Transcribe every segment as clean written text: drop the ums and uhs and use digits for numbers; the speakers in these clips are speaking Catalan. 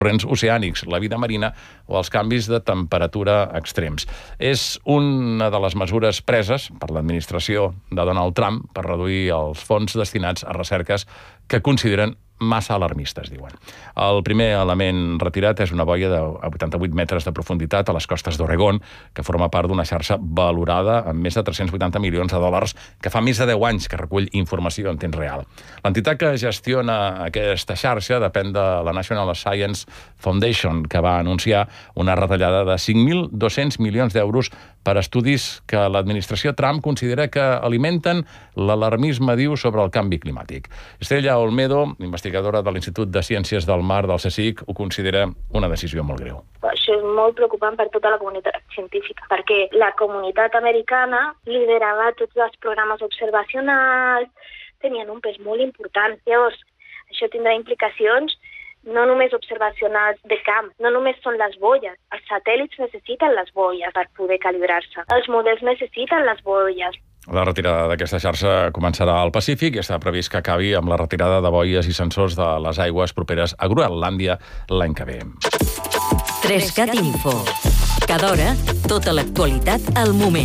corrents oceànics, la vida marina o els canvis de temperatura extrems. És una de les mesures preses per l'administració de Donald Trump per reduir els fons destinats a recerques que consideren massa alarmistes, diuen. El primer element retirat és una boia de 88 metres de profunditat a les costes d'Oregon, que forma part d'una xarxa valorada amb més de 380 milions de dòlars, que fa més de 10 anys que recull informació en temps real. L'entitat que gestiona aquesta xarxa depèn de la National Science Foundation, que va anunciar una retallada de 5.200 milions d'euros per estudis que l'administració Trump considera que alimenten l'alarmisme, diu, sobre el canvi climàtic. Estrella Olmedo, investigadora de l'Institut de Ciències del Mar del CSIC, ho considera una decisió molt greu. Això és molt preocupant per tota la comunitat científica, perquè la comunitat americana liderava tots els programes observacionals, tenien un pes molt important. Llavors, això tindrà implicacions no només observacionals de camp, no només són les boies. Els satèl·lits necessiten les boies per poder calibrar-se. Els models necessiten les boies. La retirada d'aquesta xarxa començarà al Pacífic i està previst que acabi amb la retirada de boies i sensors de les aigües properes a Groenlàndia l'any que ve. 3CAT Info. Cada hora, tota l'actualitat al moment.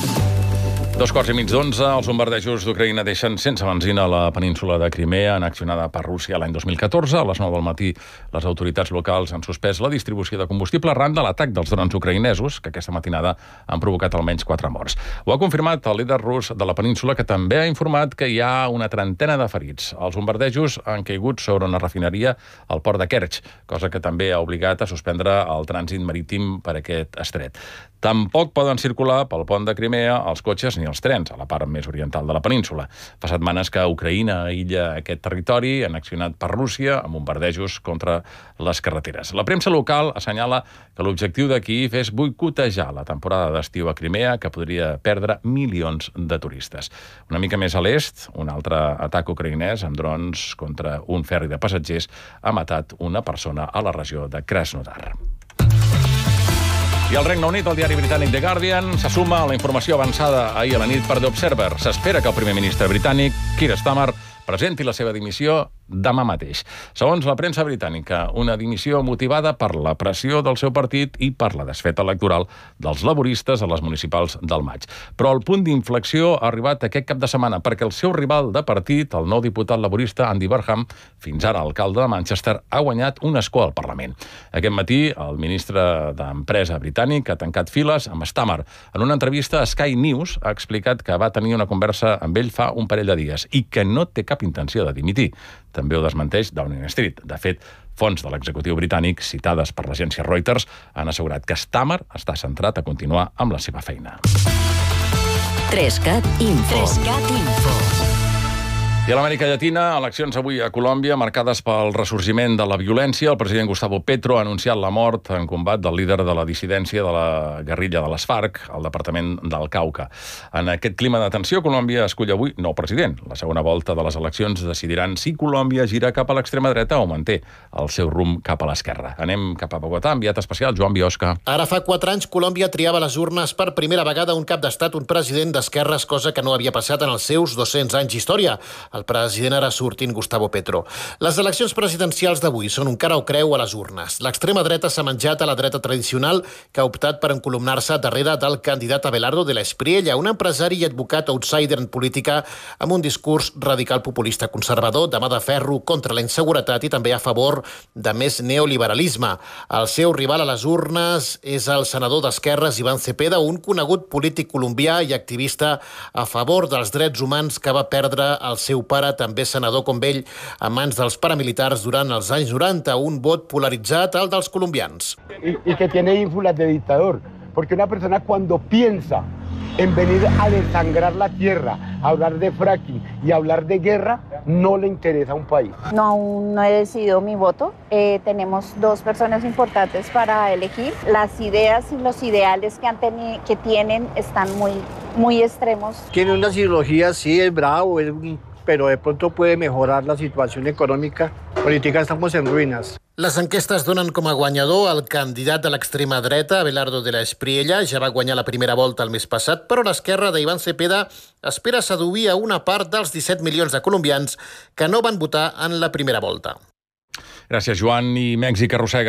11:15, els bombardejos d'Ucraïna deixen sense benzina a la península de Crimea, anexionada per Rússia l'any 2014. A les 9 del matí, les autoritats locals han suspès la distribució de combustible arran de l'atac dels drons ucraïnesos, que aquesta matinada han provocat almenys 4 morts. Ho ha confirmat el líder rus de la península, que també ha informat que hi ha una trentena de ferits. Els bombardejos han caigut sobre una refineria al port de Kerch, cosa que també ha obligat a suspendre el trànsit marítim per aquest estret. Tampoc poden circular pel pont de Crimea els cotxes ni els trens, a la part més oriental de la península. Fa setmanes que Ucraïna aïlla aquest territori, annexionat per Rússia, amb bombardejos contra les carreteres. La premsa local assenyala que l'objectiu de Kíev és boicotejar la temporada d'estiu a Crimea, que podria perdre milions de turistes. Una mica més a l'est, un altre atac ucraïnès amb drons contra un ferri de passatgers ha matat una persona a la regió de Krasnodar. I al Regne Unit, el diari britànic The Guardian se suma a la informació avançada ahir a la nit per The Observer. S'espera que el primer ministre britànic, Keir Starmer, presenti la seva dimissió demà mateix. Segons la premsa britànica, una dimissió motivada per la pressió del seu partit i per la desfeta electoral dels laboristes a les municipals del maig. Però el punt d'inflexió ha arribat aquest cap de setmana perquè el seu rival de partit, el nou diputat laborista Andy Burnham, fins ara alcalde de Manchester, ha guanyat un escó al Parlament. Aquest matí, el ministre d'Empresa britànic ha tancat files amb Starmer. En una entrevista a Sky News ha explicat que va tenir una conversa amb ell fa un parell de dies i que no té cap intenció de dimitir. També ho desmenteix Downing Street. De fet, fonts de l'executiu britànic, citades per l'agència Reuters, han assegurat que Starmer està centrat a continuar amb la seva feina. 3CAT Info. 3CAT Info. I a l'Amèrica Llatina, eleccions avui a Colòmbia marcades pel ressorgiment de la violència. El president Gustavo Petro ha anunciat la mort en combat del líder de la dissidència de la guerrilla de les FARC al departament del Cauca. En aquest clima de tensió, Colòmbia escull avui nou president. La segona volta de les eleccions decidiran si Colòmbia gira cap a l'extrema dreta o manté el seu rumb cap a l'esquerra. Anem cap a Bogotà, enviat especial Joan Biosca. Ara fa 4 anys, Colòmbia triava a les urnes per primera vegada un cap d'estat, un president d'esquerres, cosa que no havia passat en els seus 200 anys d'història. El president ara sortint, Gustavo Petro. Les eleccions presidencials d'avui són un cara o creu a les urnes. L'extrema dreta s'ha menjat a la dreta tradicional, que ha optat per encolumnar-se darrere del candidat Abelardo de la Espriella, un empresari i advocat outsider en política amb un discurs radical populista conservador, de mà de ferro contra la inseguretat i també a favor de més neoliberalisme. El seu rival a les urnes és el senador d'Esquerres, Iván Cepeda, un conegut polític colombià i activista a favor dels drets humans que va perdre el seu pare, també senador com ell, a mans dels paramilitars durant els anys 90, un vot polaritzat, el dels colombians. Y que tiene ínfulas de dictador, porque una persona cuando piensa en venir a desangrar la tierra, a hablar de fracking y a hablar de guerra, no le interesa a un país. No, aún no he decidido mi voto. Tenemos 2 personas importantes para elegir. Las ideas y los ideales que tienen están muy extremos. Tiene una ideología, sí, es bravo, pero de pronto puede mejorar la situación econòmica. Política estamos en ruïnes. Les enquestes donen com a guanyador el candidat de l'extrema dreta, Abelardo de la Espriella. Ja va guanyar la primera volta el mes passat, però l'esquerra d'Iván Cepeda espera seduir a una part dels 17 milions de colombians que no van votar en la primera volta. Gràcies, Joan. I Mèxic arrossega